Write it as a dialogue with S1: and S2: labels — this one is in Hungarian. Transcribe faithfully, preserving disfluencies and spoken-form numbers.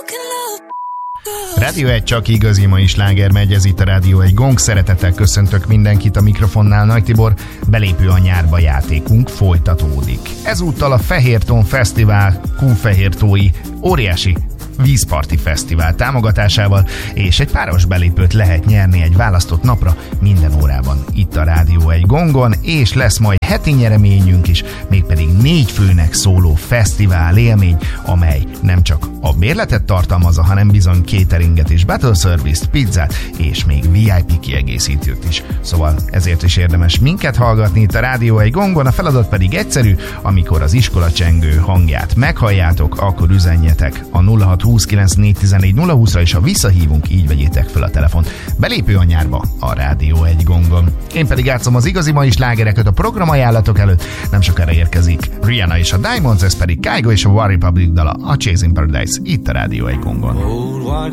S1: Rádió egy csak igazi mai sláger megy, ez itt a Rádió egy Gong. Szeretettel köszöntök mindenkit a mikrofonnál, Nagy Tibor. Belépő a nyárba játékunk folytatódik. Ezúttal a Fehértón Fesztivál Kunfehértói óriási vízparti fesztivál támogatásával, és egy páros belépőt lehet nyerni egy választott napra minden órában itt a Rádió egy Gongon, és lesz majd heti nyereményünk is, mégpedig négy főnek szóló fesztivál élmény, amely nem csak a bérletet tartalmazza, hanem bizony cateringet és battle service-t, pizzát, és még vé i pé kiegészítőt is. Szóval ezért is érdemes minket hallgatni itt a Rádió egy Gongon, a feladat pedig egyszerű: amikor az iskola csengő hangját meghalljátok, akkor üzenjetek a nulla hat húsz kilenc négy tizennégy nulla húszra, és ha visszahívunk, így vegyétek fel a telefont. Belépő a nyárba a Rádió egy Gongon. Én pedig játszom az igazi mai slágereket a programajánlatok előtt. Nem sokára érkezik Rihanna és a Diamonds, ez pedig Kygo és a One Republic dala, a Chasing Paradise, itt a Rádió egy Gongon.